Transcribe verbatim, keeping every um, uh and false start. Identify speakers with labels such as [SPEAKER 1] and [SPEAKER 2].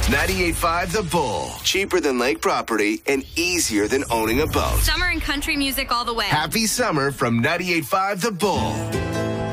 [SPEAKER 1] ninety-eight point five The Bull. Cheaper than lake property and easier than owning a boat.
[SPEAKER 2] Summer and country music all the way.
[SPEAKER 1] Happy summer from ninety-eight point five The Bull.